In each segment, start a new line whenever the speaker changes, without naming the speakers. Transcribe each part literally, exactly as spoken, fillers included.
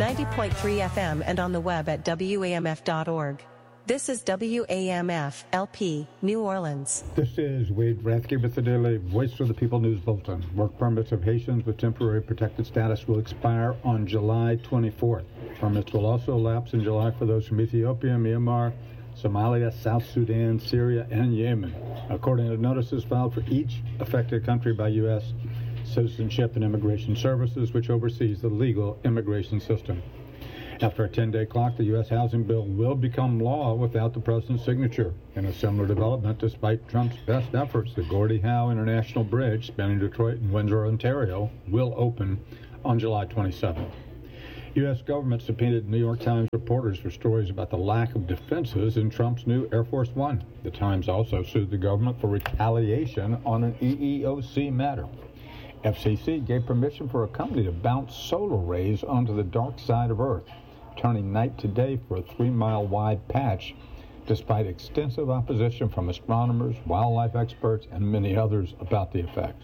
ninety point three F M and on the web at W A M F dot org. This is W A M F L P, New Orleans.
This is Wade Rathke with the Daily Voice of the People News Bulletin. Work permits of Haitians with temporary protected status will expire on July twenty-fourth. Permits will also lapse in July for those from Ethiopia, Myanmar, Somalia, South Sudan, Syria, and Yemen, according to notices filed for each affected country by U S Citizenship and Immigration Services, which oversees the legal immigration system. After a ten-day clock, the U S housing bill will become law without the president's signature. In a similar development, despite Trump's best efforts, the Gordie Howe International Bridge spanning Detroit and Windsor, Ontario, will open on July twenty-seventh. U S government subpoenaed New York Times reporters for stories about the lack of defenses in Trump's new Air Force One. The Times also sued the government for retaliation on an E E O C matter. F C C gave permission for a company to bounce solar rays onto the dark side of Earth, turning night to day for a three-mile wide patch, despite extensive opposition from astronomers, wildlife experts, and many others about the effects.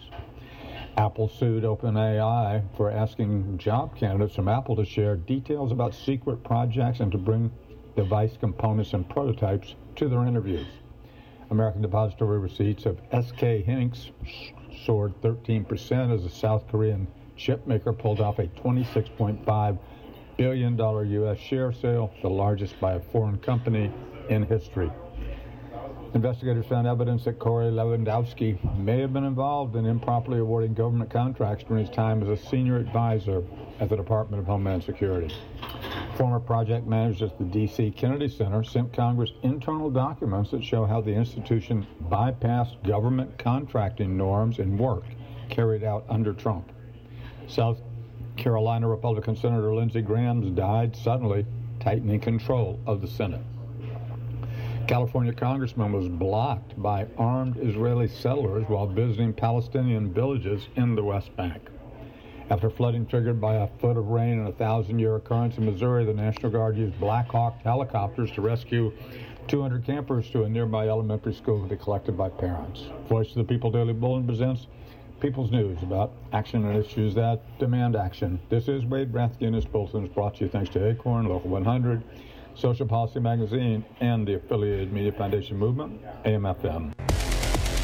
Apple sued OpenAI for asking job candidates from Apple to share details about secret projects and to bring device components and prototypes to their interviews. American depository receipts of S K Hynix soared thirteen percent as a South Korean chipmaker pulled off a twenty-six point five billion dollars U S share sale, the largest by a foreign company in history. Investigators found evidence that Corey Lewandowski may have been involved in improperly awarding government contracts during his time as a senior advisor at the Department of Homeland Security. Former project managers at the D C Kennedy Center sent Congress internal documents that show how the institution bypassed government contracting norms and work carried out under Trump. South Carolina Republican Senator Lindsey Graham died suddenly, tightening control of the Senate. California congressman was blocked by armed Israeli settlers while visiting Palestinian villages in the West Bank. After flooding triggered by a foot of rain and a thousand-year occurrence in Missouri, the National Guard used Black Hawk helicopters to rescue two hundred campers to a nearby elementary school to be collected by parents. Voice of the People Daily Bulletin presents People's News about action and issues that demand action. This is Wade Rathke, and this bulletin is brought to you thanks to Acorn, Local one hundred, Social Policy Magazine, and the affiliated Media Foundation Movement, A M F M.